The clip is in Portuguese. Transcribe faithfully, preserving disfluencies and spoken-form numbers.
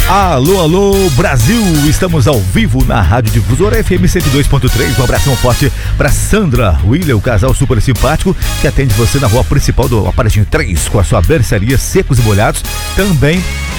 Alô, alô, Brasil! Estamos ao vivo na Rádio Difusora F M cento e dois ponto três. Um abração forte para Sandra William, o casal super simpático que atende você na rua principal do Aparecimento três com a sua berçaria Secos e Molhados. Também